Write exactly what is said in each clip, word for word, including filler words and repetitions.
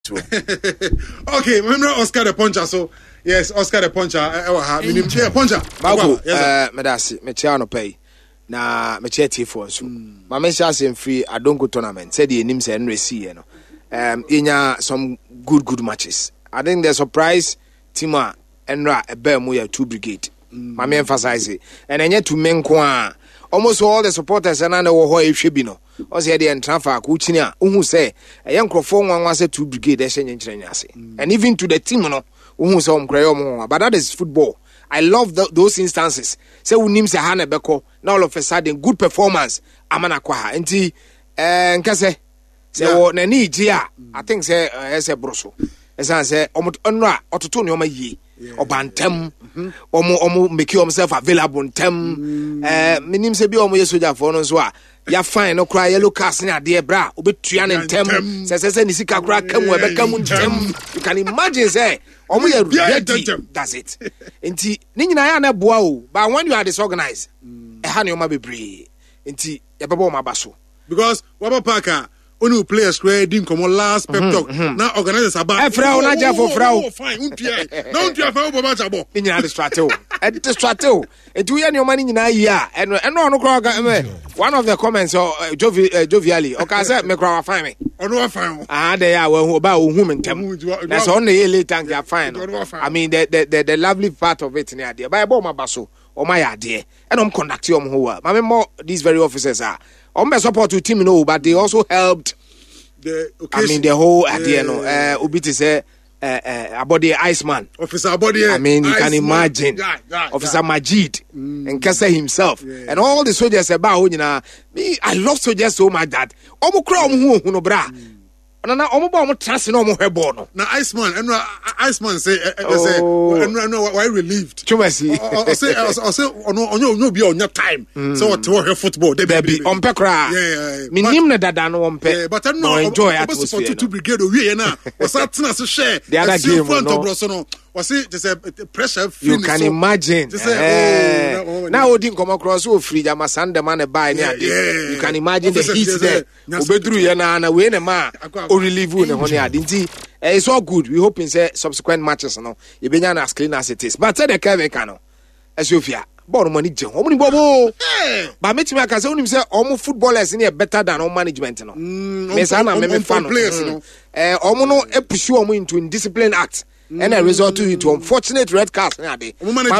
Okay, remember Oscar the Puncher. So yes, Oscar the Puncher. I mean, chair Puncher. Marco, uh, medasi, me chair no pay. Na me chair T four so. Ma me share sem free. I don't go tournament. Said the names and receive. You know, um, inya some good good matches. I think the surprise Tima Enra Ebemuya two brigade. Ma me emphasize it. And then yet to men kwa. Almost all the supporters and under wo if she be no. Ose the entrafa kuchinia uhu say a young crofon one was two brigade mm. And even to the team no uhu say um but that is football. I love the, those instances. Say we nim say Hane Beko now all of a sudden good performance amana kwa enti eh nkase say wo na ni gia I think say uh, say broso esan say omo onra ototo ne oma yie obantem omo omo make himself available ntem eh minim say bi omo ye soldier for no so a ya fine no cry yellow cast na de bra obetua ne ntem say say ni sika kra kamu e be kamu ntem. You can imagine say omo ye ready. That's it. Enti ni nyina ya na boa o but when you are disorganized e ha ne oma bebre enti e bebo ma baso because Waba Parker only play square didn't come on last pep talk. Mm-hmm. Now organizers about eh frau na ja for frau fine untia na untia fa obo ba chabo ni nyina distracted e distracted etu ye ne o mani nyina yi a eno eno no kra one of the comments uh, Jovi uh, Joviali o ka say me kra wa fine me ono wa fine ah dey a wa hu ba o hu me ntem na so on na ye later and fine. I mean the the the, the lovely part of it near there by bo ma baso o ma ya de eno m conduct o m ho wa ma me more these very officers are on be support to team no but they also helped the occasion. I mean the whole idea no uh obi to say uh, uh about the Iceman officer about the I mean you can imagine yeah, yeah, officer yeah. Majid mm. and Kasa himself yeah. And all the soldiers about you know me I love soldiers so much that omo kra omo hu no bra na na omo ba omo trance na omo hwebo no na Iceman and Iceman say say no no why relieved chumasi I say I say ono onyo onyo bi on your time so what to football they be on pe kra yeah minim na dada no on pe but no enjoy atmosphere to brigade we na was that na so share the other game no was it just a pressure you can so, imagine say, uh, oh, now odin come across so free jama sande man buy yeah, yeah. You can imagine the heat there obedru ye na na we na ma o relieve you na ho ne adinti it's all good. We hope in say subsequent matches no you be na as clean as it is but say the Kevin Kano Ethiopia ball money je omo ni bobo but me timi aka say onim say omo footballers ni better than omo management no me say na me me fan no eh omo no e push omo into indiscipline act. Mm. And I resort to it unfortunate red card. They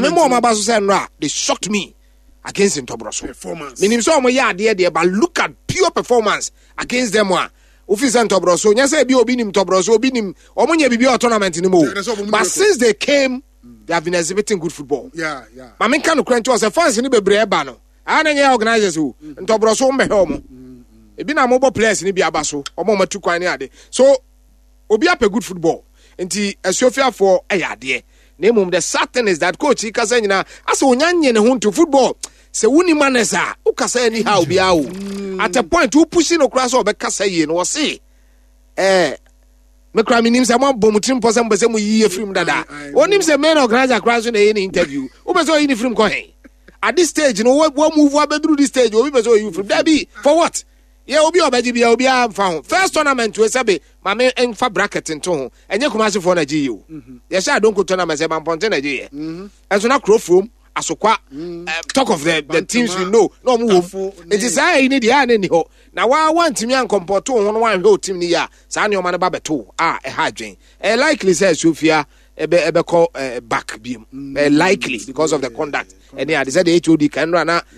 shocked me against Intobroso. Performance. Meaning so yeah there there, but look at pure performance against them one. Office Intobroso. Yes, I be obinim Tobroso, obinim. Omunye bibi tournament anymore. But since they came, they have been exhibiting good football. Yeah, yeah. I mean, can you crunch was a fans in the Brebano? I don't know organizers who Intobroso me home. It been a mobile players in the Biabaso. Omo tu kwani so obi up a good football. Nti Ethiopia for ayade na mum the certain is that coach he kasa nyina asa onyanye ne ho to football se wuni manesa u kasa ni how bia o at a point who pushing across or be kasa ye no say eh me kra minim se mo bomutim posem be se mo yi film dada onim se men organizer across na any interview u be so yi film ko hen at this stage no what move wa be through this stage o be so you film that be for what yeah, obi obaji bia obi am found first tournament we say be mame enfa bracket nto ho enye kumase for Nigeria o yes I don't go tournament say man ponte Nigeria enso na crofrom asokwa talk of the the teams we know no mo wo it is I need the ani ho na wa want me an comport ho no wan ho team ni ya sa ne o ma ne ba beto ah e ha dwen e likely say Sofia ebe ebe call back beam likely because of the conduct and they said the H O D can run na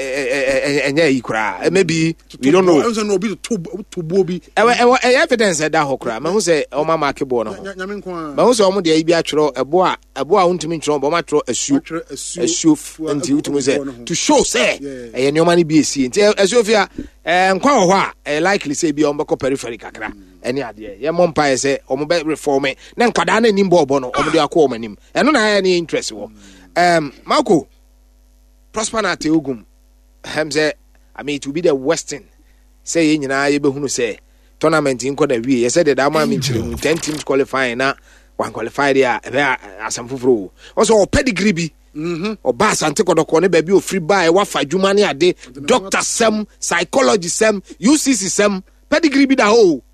enya ikura maybe we don't know no be to bobi evidence that hokra ma hu say o ma mark ball no ma hu say o mo de bi atwero ebo a ebo a untimi ntwero bo ma twero asu asu nti untimi say to show say e ne o ma ne bi esi nti Ethiopia nkwa ho a likely say bi o mbeko periphery kakra ene ade ye mo mpa say o mo be reform na nkwada na nim ball bo no o mo de akọ o manim eno na ya ne interest wo um Marco Prosper na Teogum hem say I mean it will be the Western say ye nyina ye behunu say tournament in koda wie ye say the dama me chire ten teams qualifying na one qualify there asam fufuro also pedigree bi mhm o ba asante kodoko ne ba bi o free buy wa fa dwuma ne ade doctor sem psychology sem U C C sem pedigree bi da ho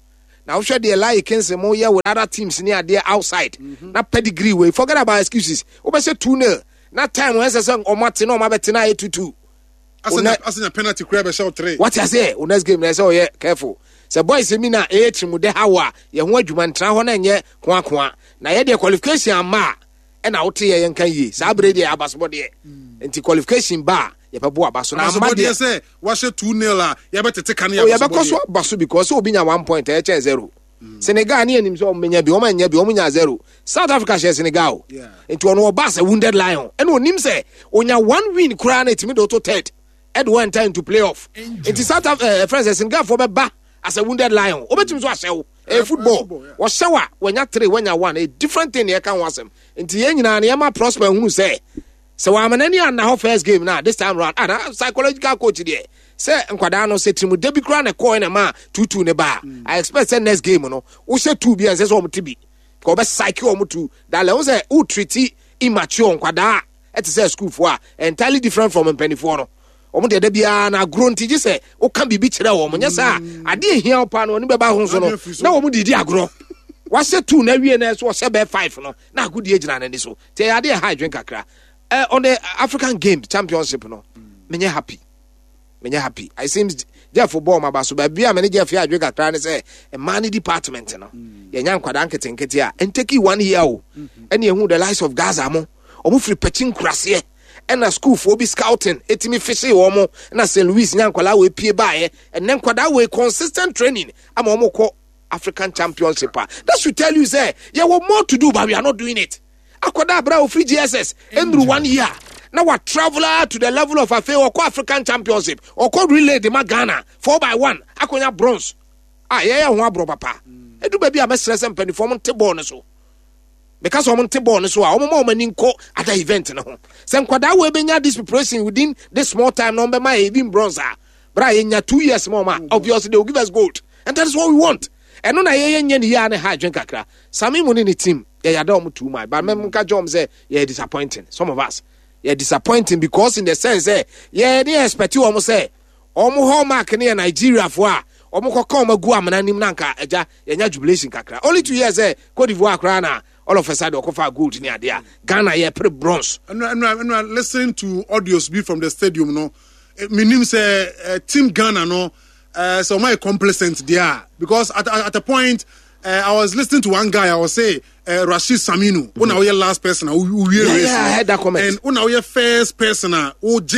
Now share the lie against them more with other teams near there outside. Mm-hmm. Not pedigree way. Forget about excuses. Obe say two nil. Not time when say or Martin or Mabetina eight to two. As a penalty grab a shot three. What I say? On next game, I say, oh yeah, careful. So boys, I mean, eight mu de hawa. You want you man try one and ye kwa kwa. Now ye the qualification ma. And out here yan can ye. Sabre de abasbody. Into qualification bar. Ye pa bo abaso. Now somebody say, wash it two nil. You better take an year. You better cost basu because so being a one point H zero. Senegal ni him so menya bi o menya bi o menya zero. South Africa share Senegal. Yeah. Into ono bas a wounded lion. And onim say onya one win kura na timi do to third. At one time to play off. It is South Africa friends Senegal for be ba as a wounded lion. Obetim so ahyew. A football. Wa shawa when ya three when ya one a different thing here can wasem. Into ye nyina na ma prosper hunu say. So wa manani an na first game now this time round. Ah psychological coach there. Say nkwada no say timu debi kura na coin na ma two two ne ba. I expect say next game no. Wo say two bi and say so mo tibi. Ko be psyche o mo two. That le say who treat immature nkwada. It is a school for entirely different from mpenifo no. Omo de bia na agro ntiji se o kan bibi kire wo mo nya sa ade hia opa no ni beba ho so no na wo mo didi agro wa se two na wie na so se be five no na agudi agina na ni so te ade high drink akra eh on the African game championship no me nya happy me nya happy I seems there football ma ba so ba bia me ne je fia drink akra ne se e man department no ye nya nkwada nkete nkete a enteki one year o ene ehu the lives of Gaza mo omo free pechin krase and a school for be scouting etimi fishy womo na Saint Louis nyankwala we pie bae and then kwada we consistent training am omo call African Championship. That should tell you say yeah we more to do but we are not doing it. Akwada bra o free G S S every one year now we traveler to the level of afa or African Championship or call relay the Ghana four by one akonya bronze ah yeah ho abro papa edu ba bia mesrese mpaniform table no so because woman table so a woman mani nko at the event no ho se nkwada we benya this preparation within this small time number my even bronze bra yenya two years more ma obviously they will give us gold and that is what we want and no na ye nya ni ya ne ha dwen kakra sami mu ni team ya ya da too much but mem nka jom say yeah disappointing some of us yeah disappointing because in the sense say yeah they expect you almost say omo hallmark ne Nigeria for a omo kokka omo gu amana nim na nka eja yenya jubilation kakra only two years eh Cote d'Ivoire kra na all of a sudden okofa gold near there Ghana yeah pre bronze and and and listening to audios be from the stadium no me nim say uh, team Ghana no uh, so my complacent there because at at, at a point uh, I was listening to one guy I was say uh, Rashid Saminu mm-hmm. una we last person who we yeah, yeah, I had that comment and una we first person who je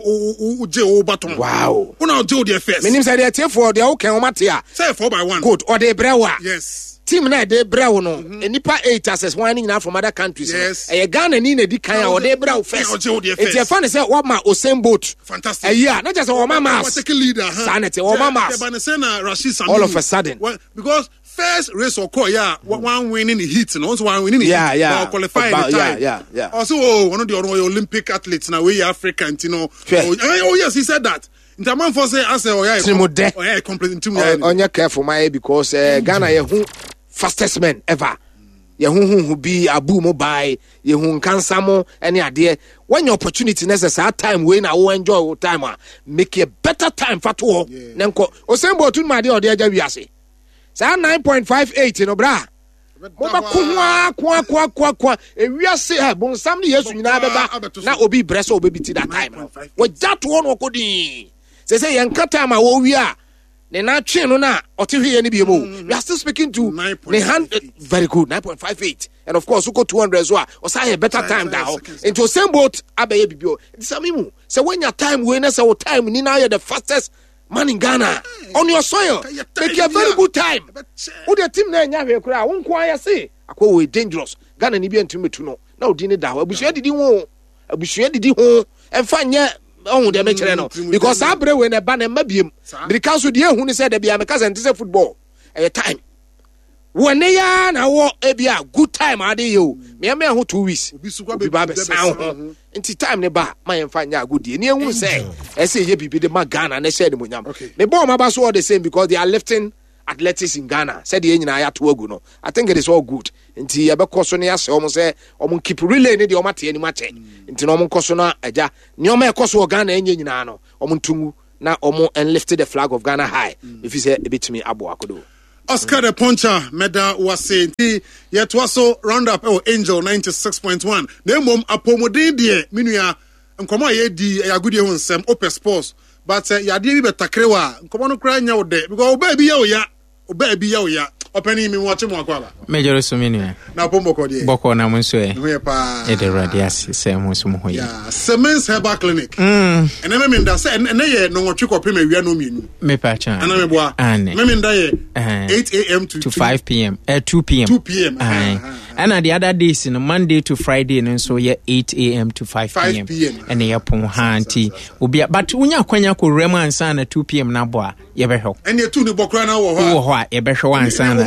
o je o baton wow una je o the first me nim say they take for the okay o matia say four by one good or they brewa yes team na de brew no enipa eight as one now from other countries yes e Ghana ni na di kan or de brew first it's a fun say what ma Usain Bolt fantastic eh yeah not just what mama take leader huh sanity what mama all of a sudden because first race or call yeah one winning the heat no so one winning the yeah heat yeah qualify the time yeah yeah yeah also oh, one of the Olympic athletes now we African you know oh, oh yes he said that in man for say I say oh yeah oh yeah complete team on your careful my because uh, Ghana ye who fastest man ever ye hu hu hu bi abu mo bai ye hu kansa mo any ade when your opportunity necessary time we na wo enjoy your time make a better time for to nenko osembo tun ma de ode aja wiase sa nine point five eight no bra mo ba kwa kwa kwa kwa kwa e wiase ha bon sam ne yesu nyina beba na obi brese obebi ti that time no wo jato no kodi se se yenka time a wo wi a ne na twe no na otihwe ne biemo we are still speaking to the hand very good nine point five eight and of course uko two hundred so o say a better time da ho into same boat abaye bibio disamimu say when your time we na say o time ni na you the fastest man in Ghana on your soil make a very good time who the team na nya hwe kura won kwa ya say akwa we dangerous Ghana ni bi antumetu no na odi ne da ho abusua didi ho abusua didi ho emfa nya oh de mechere no because abre we na ba na mabiem because so de ehu ni say de bia me ka say ntse football eh time when ya na wo e bia good time ade yo me me ho two weeks obi ba be sound ho nti time ne ba ma yemfa nya good e ni ehu say e say ye bibi de ma Ghana na share de monyam me ball ma ba so all the same because they are lifting athletics in Ghana said the nyina ya to agu no I think it is all good nti yebekọ so ne ase omo say omo keep relay ne de omo ate ani mache nti no omo koso na aja ne omo ekoso Ghana enye nyina no omo ntungu na omo and lifted the flag of Ghana high if you say ebetimi abo akodo Oscar the Puncher, Meda was saying, yet was so round up, oh, Angel ninety-six point one. Name apomodin dear, Minuya, and come on, ye di, a good year on some open sports. But ya did be takrewa, come on, crying out there, because baby, yo, ya, oh, baby, yo, ya. Opening me watching more quala. Major Sumini. Now, Pomoko, Boko Namunse, Ede Radias, Sam Sumo. Yeah, Simmons Herbal Clinic. Mm. And I mean, that's and they no trick or payment, we are no mean. Me patcha. And I'm a and Memin Day, eight a.m. to five p.m. at two p.m. two p.m. And at the other days, in Monday to Friday, and so yeah, eight a.m. to five p.m. And they are Ponhanti. But when you're Quenya Rema and San at two p.m. now, boy, you better. And you're two the Bokrana or what? You better one son.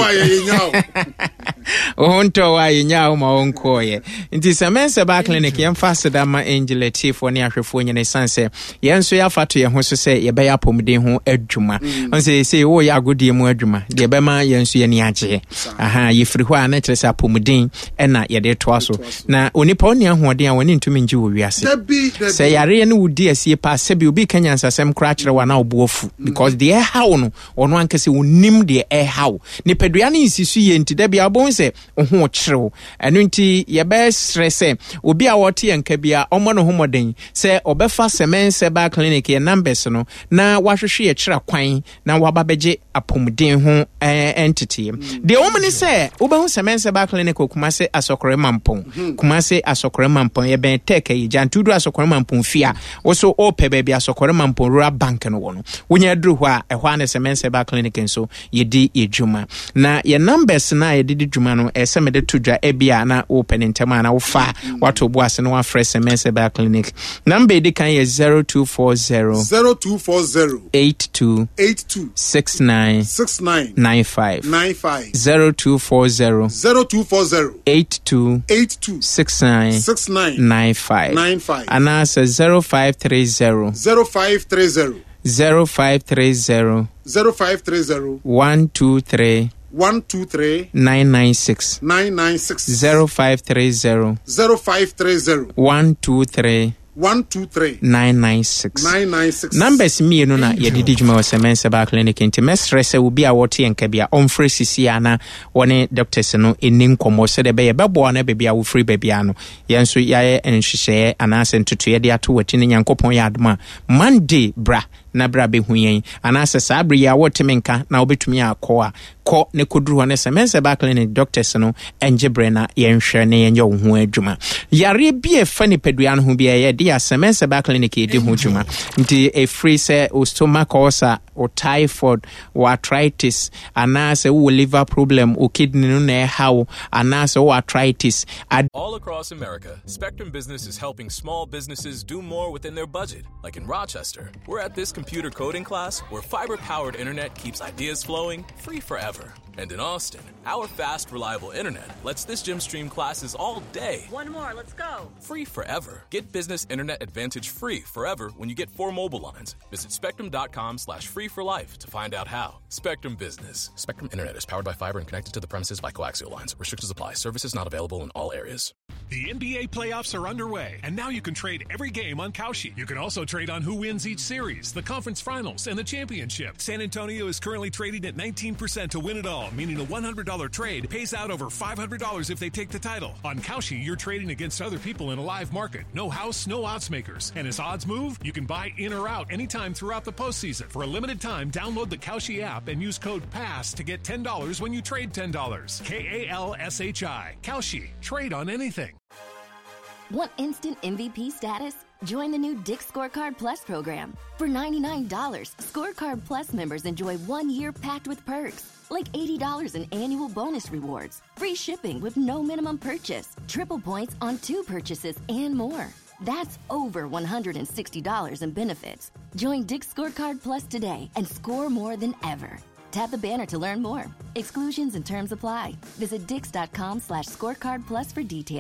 Ohunto wa yinya ma onkoye nti semense ba clinic yem fast da ma Angel chief woni ahwefo nyene sanse yen so ya fato ye ho so se ye be ya pomden ho adwuma on se se wo ya agodie mu adwuma de be ma yen so ye ni age aha ye firi ho a na kire se pomden e na ye de to aso na onipa oni ahoden a woni ntumi ngi wo wiase se yare ne wudi asie pa se bi obi kanya nsasem kra kire wa na obofu because the air how no ono ankase wonim the air how ni pedua ni isisu ye nti da bia abon se oho kyerɛw ɛno nti ye be stress obi a wote yanka bia ɔmo no homoden se obefa semense ba clinic ye numbers no na wahwehwe ye kyerɛ kwan na waba beje apomden ho entity de ɔmo ni se obehu semense ba clinic Kumase Asokore Mampong Kumase Asokore Mampong ye ben teke ye jantudu Asokore Mampong fia also ope baby Asokore Mampong rural bank no wono wonya dru ho a ɛhɔ ne semense ba clinic nso ye di ye dwuma na ye numbers na ye di dwuma no ese me de tudwa ebia na open ntema na wo fa wato boase no wa fresh semense ba clinic number de kan ye zero two four zero zero two four zero eight two eight two six nine six nine nine five nine five zero two four zero zero two four zero eight two eight two six nine six nine nine five nine five and answer zero five three zero zero five three zero zero five three zero zero five three zero one two three one two three nine nine six nine nine six zero five three zero zero five three zero one two three one two three nine nine six nine nine six numbers me no na ye didi juma semense ba clinic nti mesrese wo bia wote enka bia on free sisi ana woni doctors no enin komo se de be ye bebo na be bia wo free be bia no ye nso yaye enhwehye ana sentutu ye de ato wati ne nyankopon ya adoma Monday bra na bra be huyen ana se sabri ya wote menka na obetumi akọ a ko ne koduru ne semense ba clinic doctors no enjebre na ye nhwe ne ye nyo ho adwuma yare bia fa ni pedua no ho bia ye de ya semense ba clinic ye de ho adwuma nti e free se o stomach ulcer or typhoid or arthritis ana se wo liver problem o kidney no na how ana se wo arthritis all across America. Spectrum Business is helping small businesses do more within their budget. Like in Rochester, we're at this computer coding class where fiber-powered internet keeps ideas flowing free forever. And in Austin, our fast, reliable internet lets this gym stream classes all day. One more, let's go. Free forever. Get business internet advantage free forever when you get four mobile lines. Visit spectrum.com slash free for life to find out how. Spectrum Business. Spectrum Internet is powered by fiber and connected to the premises by coaxial lines. Restrictions apply. Services not available in all areas. The N B A playoffs are underway, and now you can trade every game on Kalshi. You can also trade on who wins each series, the conference finals, and the championship. San Antonio is currently trading at nineteen percent to win it all, meaning a one hundred dollars trade pays out over five hundred dollars if they take the title. On Kalshi, you're trading against other people in a live market. No house, no odds makers. And as odds move, you can buy in or out anytime throughout the postseason. For a limited time, download the Kalshi app and use code PASS to get ten dollars when you trade ten dollars. K A L S H I. Kalshi. Trade on anything. Want instant M V P status? Join the new Dick's Scorecard Plus program. For ninety-nine dollars, Scorecard Plus members enjoy one year packed with perks, like eighty dollars in annual bonus rewards, free shipping with no minimum purchase, triple points on two purchases, and more. That's over one hundred sixty dollars in benefits. Join Dick's Scorecard Plus today and score more than ever. Tap the banner to learn more. Exclusions and terms apply. Visit dix.com slash scorecard plus for details.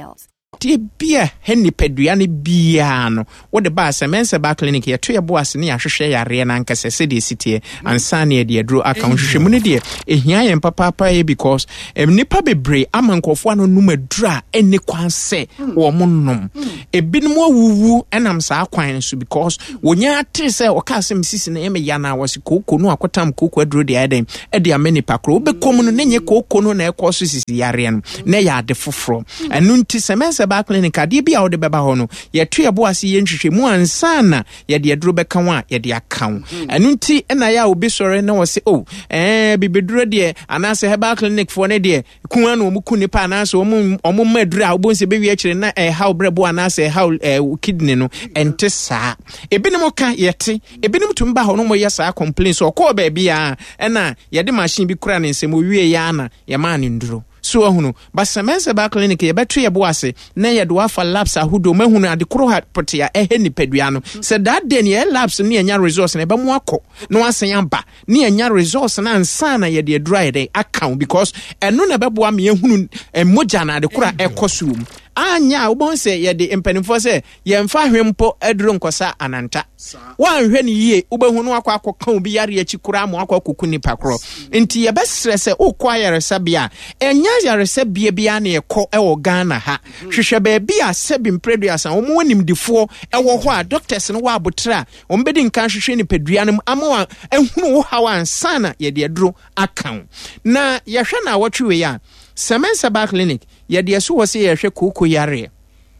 tie bia heni pedua ne bia no wo de ba semense ba clinic ye to ye bo ase ne ahwehwe yare na nkase se de sitie ansa ne de aduro aka hwehwe mu ne de ehia ye papa papa ye because em nipa bebre amankofo ano num adura eni kwanse wo monnom ebinom awuwu enam sa akwan so because wonya ate se o ka sem sisi na eme ya na wose koko no akotam koko aduro de adan e de amani pakro obekom no nenye koko no na ekoso sisi yare no na ya de foforo enu nti semense ba clinic ade bia wo de beba ho no ye to ye bo ase ye nhwehwe mu ansa na ye de aduro beka ho a ye de aka ho enu nti na ya obi sore na wo se oh eh bibeduro de anase heba clinic fo ne de ku an wo mu ku nipa anase wo mu omo maduro a wo bonse be wi akire na eh how brebo anase how eh kidney no ente saa ebinom ka yete ebinom tum ba ho no mo ye saa complain so ko ba bia na ye de machine bi kura ne nsem owie ya na ye ma ne nduro so ahunu ba semense ba clinic ye beto ye bo ase na ye do afa labs ahudo mahunu ade kro ha potia ehe nipadua no se that day ye labs ne nya resource na be mu akọ no asen amba ne nya resource na ansa na ye de dry dey account because eno na be bo am ye hunu moja na ade kro ekosum anya ubon se ye de empanimfo se ye mfa hwempo aduro nkosa ananta wan hwe ne ye ubehunu akọ akọ obi yare achi kura mo akọ kokuni pakro enti ye besre se ukwa yare sabia enya yare sabia bia na ekọ ewo Ghana ha hwehwe ba bia sebi mpreduas an omo nimdifo ewo ho a doctors no wa abotra ombedi nkan hwehwe ni pedua no ama ehunu wo hawa ansana ye de aduro account na ye hwe na wotwe ya Semense ba clinic ye de so wose ye hwe koko yare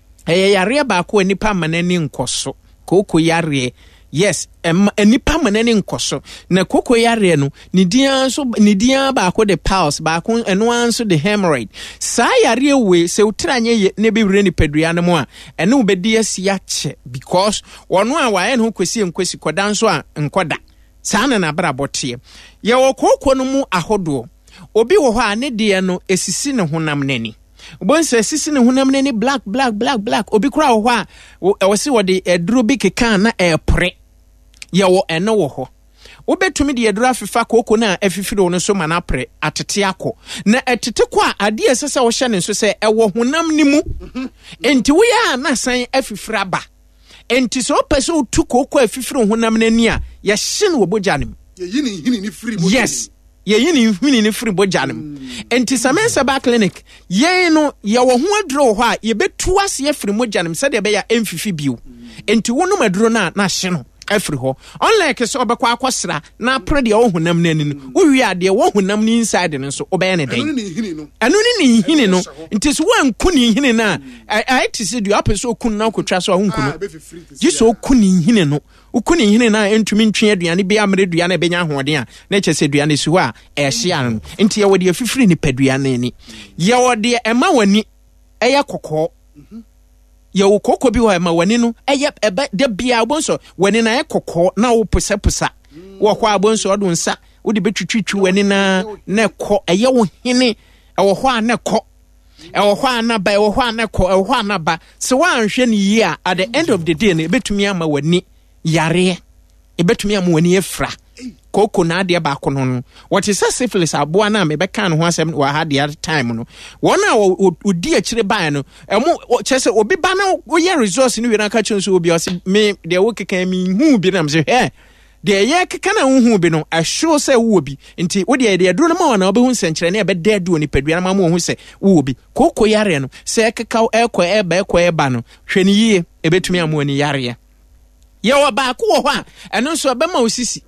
eh yare ba ko nipa manani nkoso koko yare yes em enipa manani nkoso na koko yare no ni dia so ni dia ba ko de pulse ba ko eno anso de hemorrhoid sa yare we se utranye ne be wure ni pedua no mo a ene obedi asia che because wono a wa en ho kwesi enkwesi koda nso a nkoda sa na na bra botie ye wo koko no mu ahodo obi wo ho a ne de no esisi ne honam nani obonse esisi ne honam nani black black black black obi kura wo ho a wo se wo de eduro bi keka na epre ye wo ene wo ho obetumi de eduro afifa koko na afifire wo no so mana pre atete akọ na etete ko a ade esese wo hye ne so se ewo honam ni mu enti wo ya na san afifira ba enti so pese o tu koko afifire honam nani a ye hye no obogya nim ye yini hini ni free mo yes ye yini hwini ni free bojanum enti semense ba clinic ye no ye wo ho aduro ho a ye betu ase ye free mojanum se de be ya emfifi biu enti wonu maduro na na hye no afri ho unlike so obekwa akosra na pre de wo honam nani no wo wi ade wo honam ni inside no so obey ne den anu ni hini no anu ni hini no enti so wanku ni hini na ai tisi du apeso kun na kotwa so ho nkunu ji so kun ni hini no ukuni hini na entumi ntwe aduane be amre aduane be nya hoden a na kyese aduane si ho a ehye an enti ye wode afifiri ni paduane ni ye wode ema wani eye kokko ye wo kokko bi ho ema wani no eye ebe de bia bonso wani na ekokko na wo pusa pusa wo kwa abonso odo nsa wo de betwitwitwi wani na na ekọ eye wo hini ewo ho a na ekọ ewo ho a na ba ewo ho a na ekọ ewo ho a na ba se wa nhwe ni yi a at the end of the day na betumi ama wani yare ebetumi am wani efra koko na ade ba ko no what is syphilis aboa na me be kan ho asem wa ha the time no wona odi akire ban no emo chese obi ba na wo ye resource ni we na ka chunso obi o se me de wo kekan mi hu bi na me se he de ye kekan na hu bi no a show se wo bi nti wo de de duro na ma na obi hu senkire na e be de do ni padua na ma mo hu se wo bi koko yare no se keka ekọ e ba ekọ e ba no hwani yie ebetumi am wani yare ye wa ba ko ho a eno so be ma osisi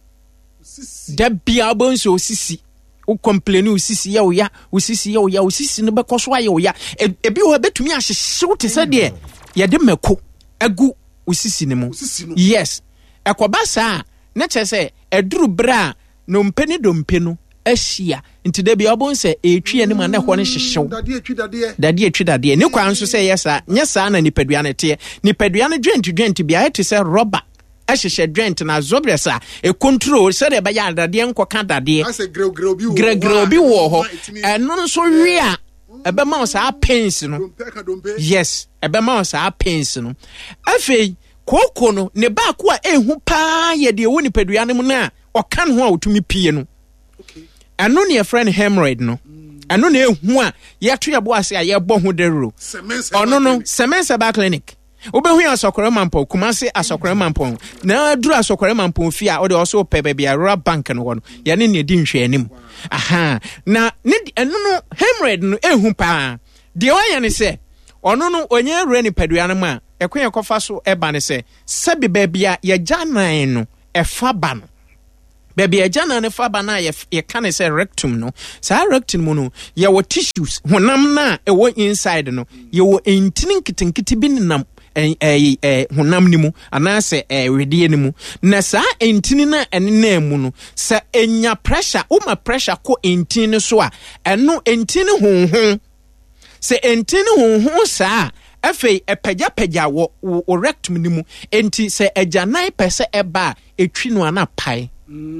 da bia bonso osisi o complain osisi ye o ya osisi ye o ya osisi no be koso aye o ya ebi ho betumi ahyehyew te se de ye de mako agu osisi ne mu yes ekoba sa na chese eduru bra no mpeni do mpenu ahia nti da bia bonse etwi ene ma na ho ne hyehyew dade etwi dade dade etwi dade ne kwa nso se yesa nyesa na nipadua ne te nipadua ne dwent dwent bia ete se rubber ahyehyɛ dwent na zobresa e control se de ba ya dade nkoka dade ase grew bi wo grew bi wo ho eno nso wi a ebe ma sa pains no yes ebe ma sa pains no afei koko no ne ba ko a ehu pa ye de wo nipadua ne mu na o kan ho a otumi pie no okay eno ne friend hemorrhoid no ɛno na ehu a yɛto yɛbo ase a yɛbɔ ho deruro ɔno no Semense Herbal Clinic wobɛhu yɛ asɔkɔrɛ mampɔ Kumase asɔkɔrɛ mampɔ na duru asɔkɔrɛ mampɔ fi a ɔde ɔso pɛ baabi a rural bank no wɔ no yɛne ne di nhwɛ anim aha na ne ɛno no hemorrhoid no ehu paa deɛ ɔyɛ ne sɛ ɔno no onye wura ni padua no mu a ɛko yɛ kɔfa so ɛba ne sɛ sɛbi baabi a yɛgya nan no ɛfa ba no baabi yɛgya nan no fa ba no a yɛka ne sɛ rectum no saa rectum mu no yɛwɔ tissues honam no a ɛwɔ inside no yɛwɔ ntini nketenkete bi nenam ɛɛ ɛɛ honam ni mu anaasɛ ɛɛ wedie ni mu na saa ntini na ɛnenam mu no sɛ enya pressure uma pressure kɔ ntini no so a ɛno ntini honhon sɛ ntini honhon saa afei ɛpɛgyapɛgya wɔ wɔ rectum ni mu enti sɛ agyanan pɛ sɛ ɛba a etwi no ana pae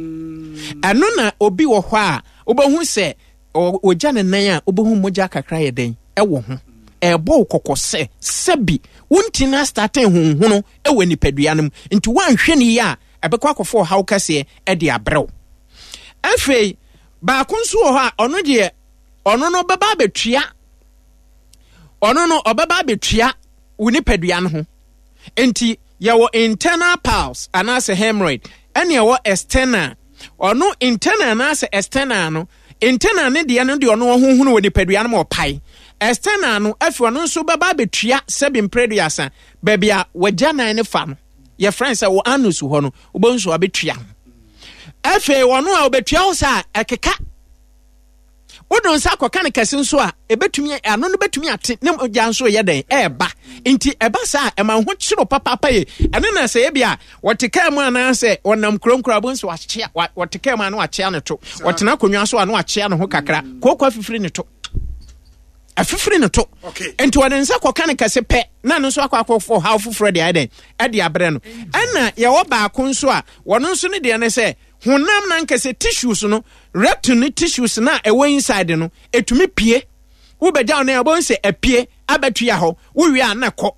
ɛno na obi wɔ hɔ a wobɛhu sɛ ɔgya ne nan a wobɛhu mogya kakra yɛ den ɛwɔ ho ɛbɔ kɔkɔ sɛ sɛbi wontina starting honhono ɛwɔ nipadua no mu nti wanhwɛ ne yɛ a ɛbɛkɔ akɔfo haw kɛseɛ ɛde abrɛw afei baako nso wɔ hɔ a ɔno deɛ ɔno no bɛba abɛtua ɔno no ɔbɛba abɛtua wo nipadua no ho enti yɛwɔ internal pulse anaasɛ hemorrhoid ɛne ɛwɔ external ɔno internal anaasɛ external no internal ne deɛ no deɛ ɔno ɔhohunu wɔ nipadua no ma ɔpae external no afi ɔno nso bɛba abɛtua sɛbi mprɛduasa baabi a wɔgya nan ne fa no yɛfrɛ sɛ wɔ anus hɔ no wobɛhu nso abɛtua ho afei ɔno a wobɛtua ho sɛ a ɛkeka wodon nsa akɔka ne kɛse nso a ɛbɛtumi ano no bɛtumi ate ne gya nso yɛ den ɛɛba nti ɛba saa ɛma ho kyerɛ papapa ye ɛne na sɛ ebi a wɔte kaa mu anaasɛ wɔnam kuronkura abo nso wakyea wɔte kaa mu ana wakyea ne to wɔtena akonnwa so ana wakyea ne ho kakra kookɔ afifiri ne to afifiri ne to nti wɔde nsa kɔka ne kɛse pɛ na no nso akɔ akɔfo ha foforo de ayɛ den ɛde abrɛ no ɛna yɛwɔ baako nso a wɔno nso ne deɛ ne sɛ honam na nkɛse tissues no rectum ne tissues na ɛwɔ inside no etumi pie wo bɛgya no ɛbɔ nse apie abatua hɔ wo wi a na kɔ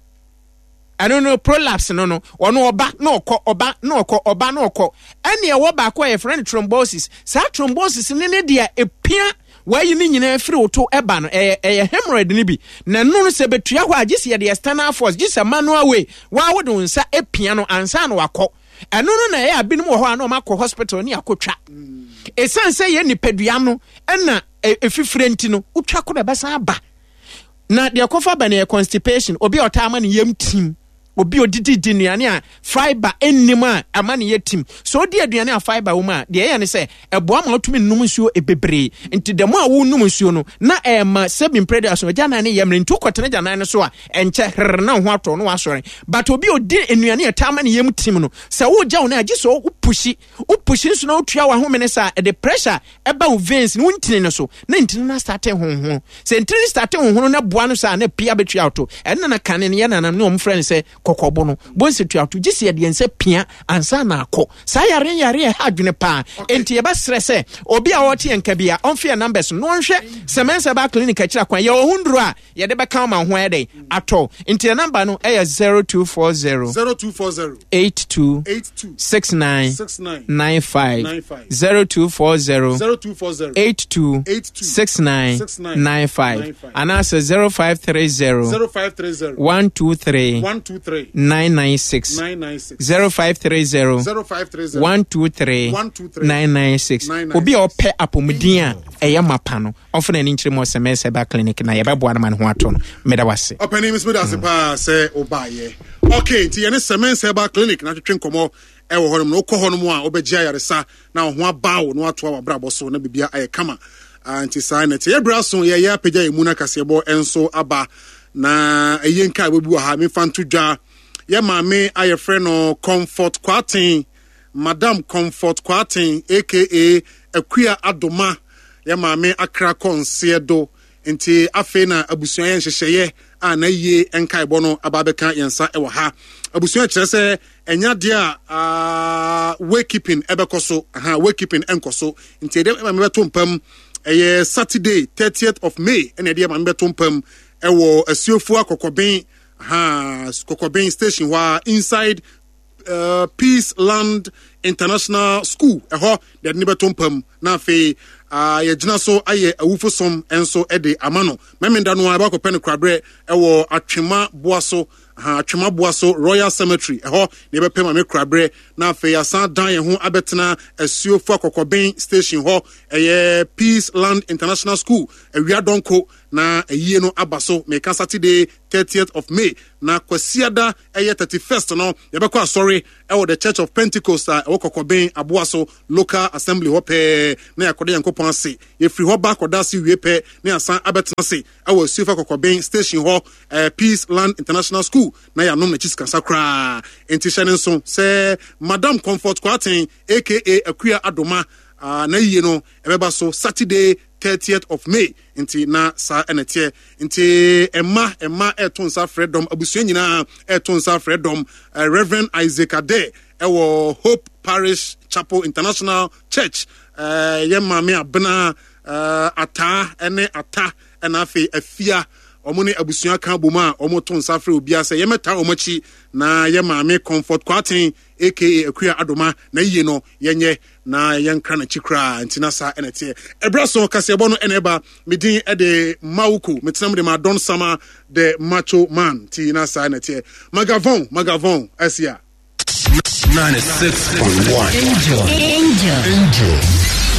ɛno no prolapse no no ɔno ɔba na ɔkɔ ɔba na ɔkɔ ɔba na ɔkɔ ɛne ɛwɔ baako a yɛfrɛ no thrombosis saa thrombosis ne ne deɛ epia wayi ne nyinaa firi woto ɛba no ɛyɛ ɛyɛ hemorrhoid ne bi na no no sɛ betua hɔ a gye sɛ yɛde external force gye sɛ manual way wa wo de nsa epia no ansa na wakɔ ɛno no na ɛyɛ abinom wɔ hɔ a na ɔmakɔ hospital ne akɔtwa ɛsiane sɛ yɛ nipadua no ɛna ɛfifire nti no wotwa kɔ na ɛbɛsan aba na deɛ kɔfa ba no yɛ constipation obi a ɔtaa ama ne yam tim obi odidi di nnuane a fiber ennim a ama ne yɛtim so odi aduane a fiber wo ma deɛ ɛyɛ ne sɛ ɛboa ma otumi nnum nsuo ebebree nti dɛm a wo nnum nsuo no na ɛma seven predators no gyanan ne yɛmre ntu kɔtene gyanan ne so a ɛnkyɛ hrr na ho atɔ no wasɔre but obi odi nnuane a tama ne yɛm tim no sɛ wo gya wo na agye so wo pushi wo pushi nso na wotua wa home ne sa the pressure ɛba wo veins ne wontini ne so na ntini na start honhon sɛ ntini start honhon na boa no sa na pia betua auto ɛna na kane ne yɛ nanam ne ɔm frɛ ne sɛ kokɔbo no bonse tuato gisi yɛ deɛ nsɛ pia ansa na akɔ saa yare yare ha adwene pa enti yɛ bɛsrɛ sɛ obi a wɔte enka bia ɔmfia numbers no ɔnhwɛ Semense Herbal Clinic akira kwan yɛ ohundro a yɛde bɛka ma ho ɛdɛ atɔ enti the number no ɛyɛ zero two four zero eight two six nine nine five zero two four zero eight two six nine nine five anaasɛ zero five three zero one two three nine nine six zero five three zero one two three nine nine six obi a ɔpɛ apɔmuden a ɛyɛ mapa no ɔmfa n'ani nkyerɛ mu Semense Herbal Clinic na yɛbɛboa no ma ne ho atɔ no meda wase ɔpɛni mis meda ase paa sɛ wobaayɛ okay nti yɛne Semense Herbal Clinic na twetwe nkɔmmɔ ɛwɔ hɔ nom na wokɔ hɔ nom a wobɛgye ayaresa na wo ho aba wo na watoa wabrabɔ so na bibia ayɛ kama nti saa na ɛte yɛbrɛ so yɛyɛ apagya yɛ mu no kaseɛbɔ ɛnso aba na ɛyɛ nka a wɔbi wɔ ha memfa nto dwa yɛ maame ayɛ frɛ no Comfort Kwaten Madam Comfort Kwaten aka Akua Adoma yɛ maame akra kɔnseɛ do nti afei na abusua yɛ nhyehyɛeɛ a na yie nkaebɔ no aba bɛka yɛnsa ɛwɔ ha abusua kyerɛ sɛ ɛnya deɛ a wakekeeping ɛbɛkɔ so aha wakekeeping ɛnkɔ so nti ɛdeɛ maame bɛto mpam ɛyɛ Saturday thirtieth of May ɛna ɛdeɛ maame bɛto mpam ɛwɔ asuofuo akɔkɔben ha Kokoben station wa inside uh, Peace Land International School eho de ne betompam na fe uh, yɛgyina so ayɛ awufo som enso ɛde ama no memenda no aba kɔpɛ no krabrɛ ɛwɔ atwema boa so ha atwema boa so Royal Cemetery ɛhɔ ne bɛpɛ ma me krabrɛ na afei asan dan yɛ ho abɛtena asuofo akɔkɔben station hɔ ɛyɛ Peace Land International School awia donko na ayie no aba so meka Saturday thirtieth of May na kwasiada ɛyɛ thirty-first no yɛbɛkɔ asɔre ɛwɔ the Church of Pentecost a ɛwɔ kɔkɔben aboa so local assembly hɔ pɛɛ na yɛkɔde yankopɔn ase yɛfiri hɔ ba kɔda se wie pɛ na asan abɛtena se ɛwɔ asuofo akɔkɔben station hɔ uh, Peace Land International School na yɛanom na kyisi kasa koraa enti hyɛ ne nso sɛ Madam Comfort Kwaten aka Akuya Adoma uh, na yie no ɛbɛba so Saturday thirtieth of May inti na sa enetie inti emma emma eton sa freedom abusua nyina eton sa freedom uh, Reverend Isaac Ade ewo Hope Parish Chapel International Church uh, ye mame abena uh, ata ene ata ena afi afia omo ne abusua kan boma omo ton sa fre obi ase ye meta omo chi na ye mame Comfort Kwaten aka Akuya Adoma na yie no yenye na yankra na chikra ntina sa enete ebraso kasebo no eneba medin e de Mauku metenam de Madon Sama the Macho Man tina sa enete Magavon Magavon asia ninety-six point one Angel Angel Angel